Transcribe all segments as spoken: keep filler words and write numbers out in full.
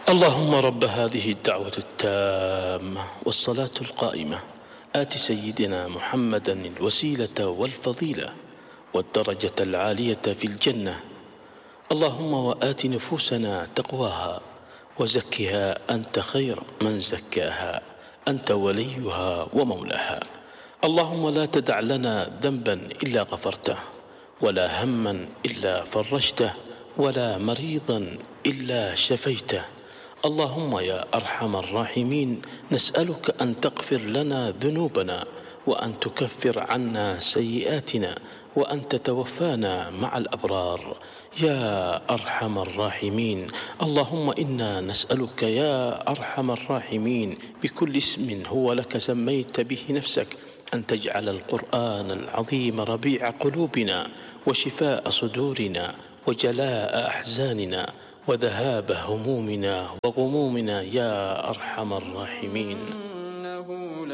اللهم رب هذه الدعوة التامة والصلاة القائمة آت سيدنا محمدا الوسيلة والفضيلة والدرجة العالية في الجنة. اللهم وآت نفوسنا تقواها وزكها أنت خير من زكاها، أنت وليها ومولاها. اللهم لا تدع لنا ذنبا إلا غفرته، ولا هما إلا فرجته، ولا مريضا إلا شفيته. اللهم يا أرحم الراحمين نسألك أن تغفر لنا ذنوبنا، وأن تكفر عنا سيئاتنا، وأن تتوفانا مع الأبرار يا أرحم الراحمين. اللهم إنا نسألك يا أرحم الراحمين بكل اسم هو لك سميت به نفسك أن تجعل القرآن العظيم ربيع قلوبنا وشفاء صدورنا وجلاء أحزاننا وذهاب همومنا وغمومنا يا أرحم الراحمين. إنه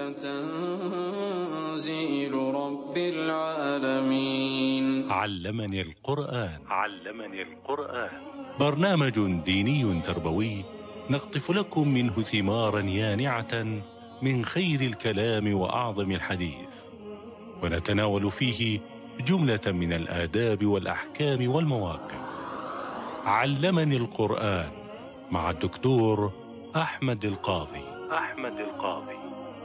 لتنزيل رب العالمين. علمني القرآن. علمني القرآن برنامج ديني تربوي نقطف لكم منه ثمارا يانعة من خير الكلام وأعظم الحديث، ونتناول فيه جملة من الآداب والأحكام والمواقف. علمني القرآن مع الدكتور أحمد القاضي. أحمد القاضي.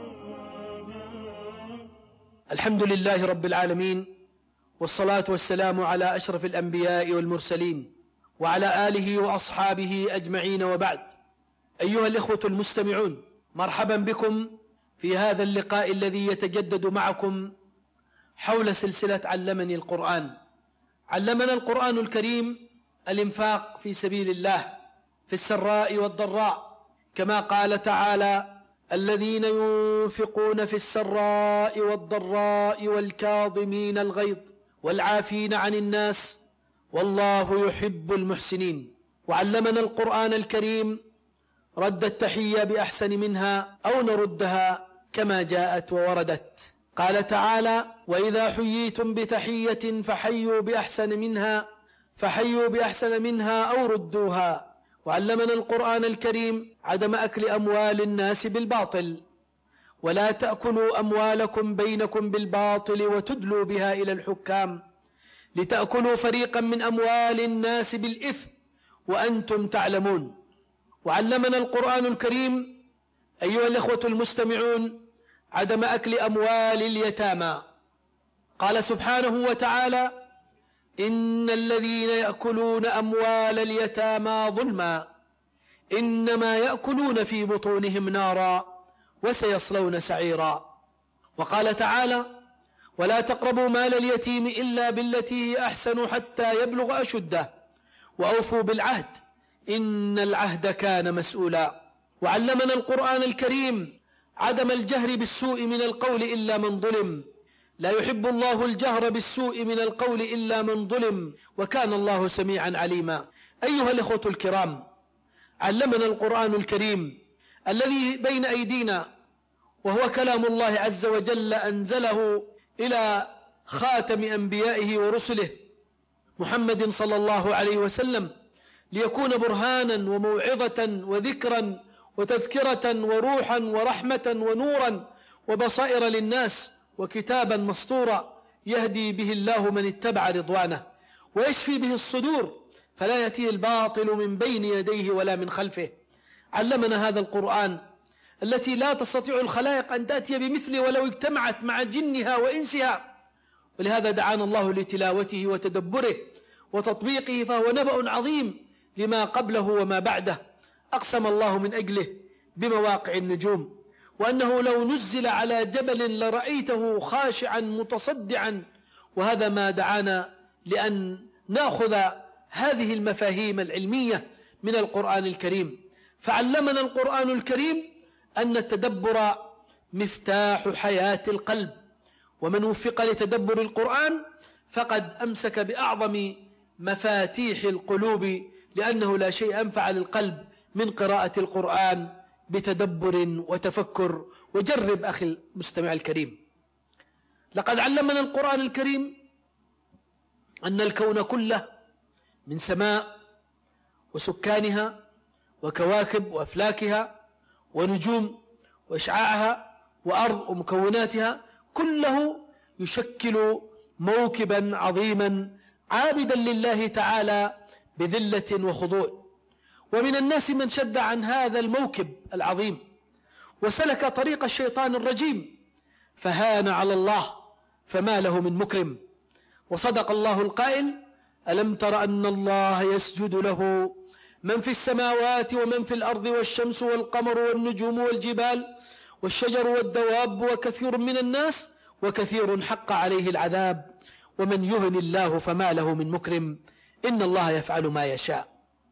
الحمد لله رب العالمين، والصلاة والسلام على أشرف الأنبياء والمرسلين وعلى آله وأصحابه أجمعين، وبعد. أيها الإخوة المستمعون، مرحبا بكم في هذا اللقاء الذي يتجدد معكم حول سلسلة علمني القرآن. علمنا القرآن الكريم الإنفاق في سبيل الله في السراء والضراء، كما قال تعالى: الذين ينفقون في السراء والضراء والكاظمين الغيظ والعافين عن الناس والله يحب المحسنين. وعلمنا القرآن الكريم رد التحية بأحسن منها أو نردها كما جاءت ووردت. قال تعالى: وإذا حييتم بتحية فحيوا بأحسن منها فحيوا بأحسن منها أو ردوها. وعلمنا القرآن الكريم عدم أكل أموال الناس بالباطل، ولا تأكلوا أموالكم بينكم بالباطل وتدلوا بها إلى الحكام لتأكلوا فريقا من أموال الناس بالإثم وأنتم تعلمون. وعلمنا القرآن الكريم أيها الإخوة المستمعون عدم أكل أموال اليتامى. قال سبحانه وتعالى: إن الذين يأكلون أموال اليتامى ظلما إنما يأكلون في بطونهم نارا وسيصلون سعيرا. وقال تعالى: ولا تقربوا مال اليتيم إلا بالتي هي أحسن حتى يبلغ أشده وأوفوا بالعهد إن العهد كان مسؤولا. وعلمنا القرآن الكريم عدم الجهر بالسوء من القول إلا من ظلم، لا يحب الله الجهر بالسوء من القول إلا من ظلم وكان الله سميعا عليما. أيها الإخوة الكرام، علمنا القرآن الكريم الذي بين أيدينا وهو كلام الله عز وجل أنزله إلى خاتم أنبيائه ورسله محمد صلى الله عليه وسلم ليكون برهانا وموعظة وذكرا وتذكرة وروحا ورحمة ونورا وبصائر للناس، وكتابا مسطورا يهدي به الله من اتبع رضوانه ويشفي به الصدور فلا يأتيه الباطل من بين يديه ولا من خلفه. علمنا هذا القرآن التي لا تستطيع الخلائق أن تأتي بمثله ولو اجتمعت مع جنها وإنسها، ولهذا دعانا الله لتلاوته وتدبره وتطبيقه، فهو نبأ عظيم لما قبله وما بعده. أقسم الله من أجله بمواقع النجوم، وأنه لو نزل على جبل لرأيته خاشعا متصدعا. وهذا ما دعانا لأن نأخذ هذه المفاهيم العلمية من القرآن الكريم. فعلمنا القرآن الكريم أن التدبر مفتاح حياة القلب، ومن وفق لتدبر القرآن فقد أمسك بأعظم مفاتيح القلوب، لأنه لا شيء أنفع للقلب من قراءة القرآن بتدبر وتفكر. وجرب أخي المستمع الكريم، لقد علمنا القرآن الكريم أن الكون كله من سماء وسكانها وكواكب وأفلاكها ونجوم وإشعاعها وأرض ومكوناتها، كله يشكل موكبا عظيما عابدا لله تعالى بذلة وخضوع. ومن الناس من شد عن هذا الموكب العظيم وسلك طريق الشيطان الرجيم فهان على الله فما له من مكرم. وصدق الله القائل: ألم تر أن الله يسجد له من في السماوات ومن في الأرض والشمس والقمر والنجوم والجبال والشجر والدواب وكثير من الناس وكثير حق عليه العذاب ومن يهن الله فما له من مكرم إن الله يفعل ما يشاء.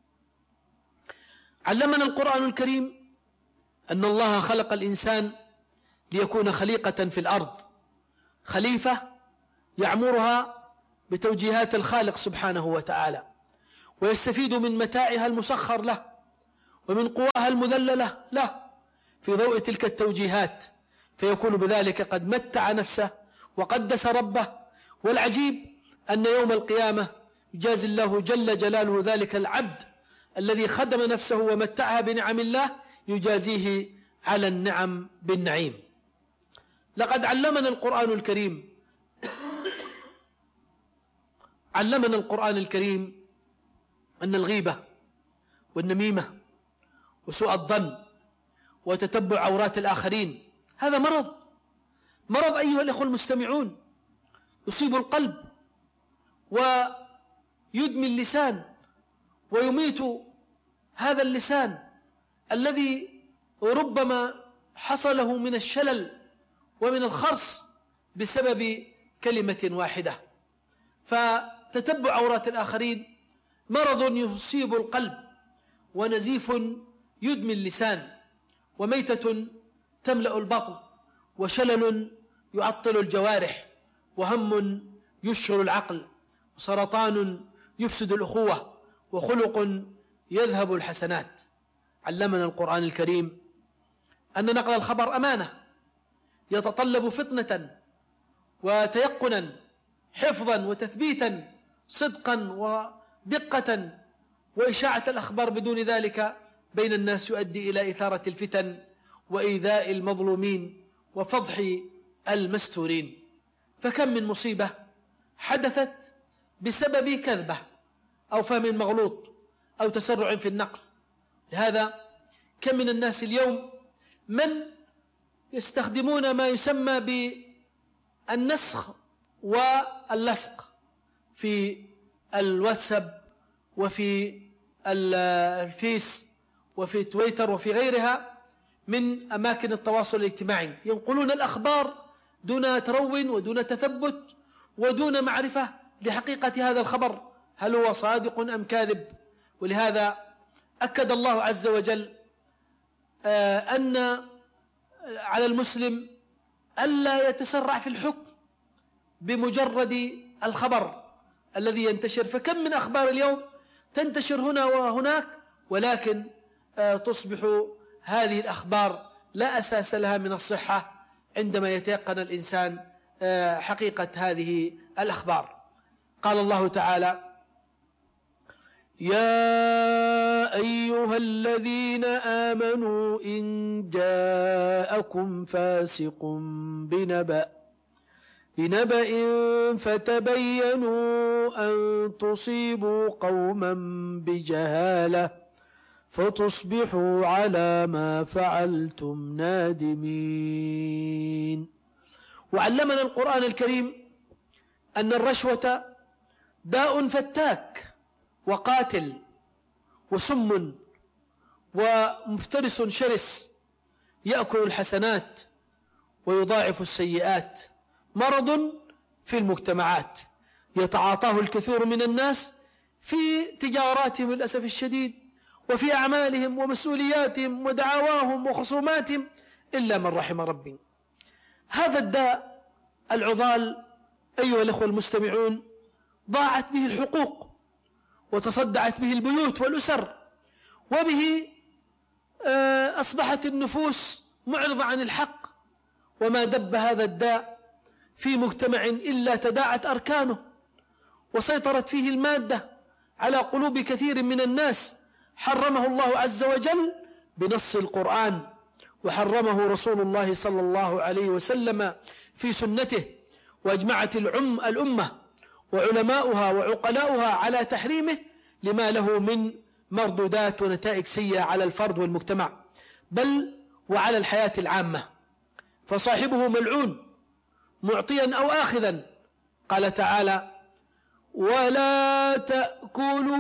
علمنا القرآن الكريم أن الله خلق الإنسان ليكون خليقة في الأرض، خليفة يعمرها بتوجيهات الخالق سبحانه وتعالى، ويستفيد من متاعها المسخر له ومن قواها المذللة له في ضوء تلك التوجيهات، فيكون بذلك قد متع نفسه وقدس ربه. والعجيب أن يوم القيامة يجازي الله جل جلاله ذلك العبد الذي خدم نفسه ومتعها بنعم الله، يجازيه على النعم بالنعيم. لقد علمنا القرآن الكريم علمنا القرآن الكريم أن الغيبة والنميمة وسوء الظن وتتبع عورات الآخرين هذا مرض مرض أيها الأخوة المستمعون، يصيب القلب ويدمي اللسان ويميت هذا اللسان الذي ربما حصله من الشلل ومن الخرس بسبب كلمة واحدة. فتتبع عورات الآخرين مرض يصيب القلب ونزيف يدمي اللسان وميتة تملأ البطن وشلل يعطل الجوارح وهم يشغل العقل وسرطان يفسد الأخوة وخلق يذهب الحسنات. علمنا القرآن الكريم أن نقل الخبر أمانة يتطلب فطنة وتيقنا، حفظا وتثبيتا، صدقا ودقة، وإشاعة الأخبار بدون ذلك بين الناس يؤدي إلى إثارة الفتن وإيذاء المظلومين وفضح المستورين. فكم من مصيبة حدثت بسبب كذبة أو فهم مغلوط أو تسرع في النقل. لهذا كم من الناس اليوم من يستخدمون ما يسمى بالنسخ واللصق في الواتساب وفي الفيس وفي تويتر وفي غيرها من أماكن التواصل الاجتماعي، ينقلون الأخبار دون ترون ودون تثبت ودون معرفة لحقيقة هذا الخبر هل هو صادق أم كاذب. ولهذا أكد الله عز وجل أن على المسلم ألا يتسرع في الحكم بمجرد الخبر الذي ينتشر. فكم من أخبار اليوم تنتشر هنا وهناك ولكن تصبح هذه الأخبار لا أساس لها من الصحة عندما يتيقن الإنسان حقيقة هذه الأخبار. قال الله تعالى: يا أيها الذين آمنوا إن جاءكم فاسق بنبأ بنبأ فتبينوا أن تصيبوا قوما بجهالة فتصبحوا على ما فعلتم نادمين. وعلمنا القرآن الكريم أن الرشوة داء فتاك وقاتل وسم ومفترس شرس يأكل الحسنات ويضاعف السيئات، مرض في المجتمعات يتعاطاه الكثير من الناس في تجاراتهم للأسف الشديد وفي أعمالهم ومسؤولياتهم ودعواهم وخصوماتهم إلا من رحم ربي. هذا الداء العضال أيها الأخوة المستمعون ضاعت به الحقوق وتصدعت به البيوت والأسر، وبه أصبحت النفوس معرضة عن الحق. وما دب هذا الداء في مجتمع إلا تداعت أركانه وسيطرت فيه المادة على قلوب كثير من الناس حرمه الله عز وجل بنص القرآن، وحرمه رسول الله صلى الله عليه وسلم في سنته، وأجمعت العم الأمة وعلماؤها وعقلاؤها على تحريمه لما له من مردودات ونتائج سيئة على الفرد والمجتمع، بل وعلى الحياة العامة، فصاحبه ملعون معطيا أو آخذا. قال تعالى: ولا تأكلوا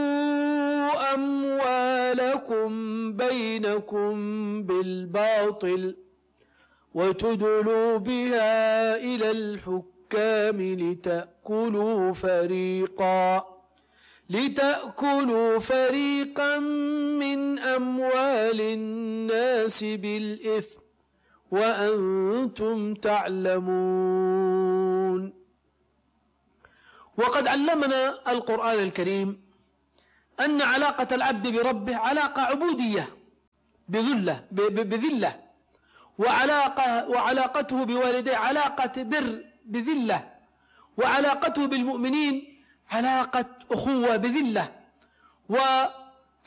أموالكم بينكم بالباطل وتدلوا بها إلى الحكام لتأكلوا فريقا لتأكلوا فريقا من أموال الناس بالإثم وأنتم تعلمون. وقد علمنا القرآن الكريم أن علاقة العبد بربه علاقة عبودية بذلة بذلة وعلاقة وعلاقته بوالديه علاقة بر بذلة، وعلاقته بالمؤمنين علاقة أخوة بذلة، و